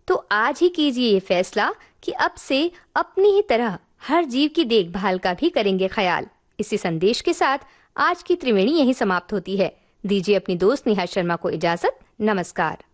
तो आज ही कीजिए ये फैसला कि अब से अपनी ही तरह हर जीव की देखभाल का भी करेंगे ख्याल। इसी संदेश के साथ आज की त्रिवेणी यहीं समाप्त होती है। दीजिए अपनी दोस्त नेहा शर्मा को इजाजत। नमस्कार।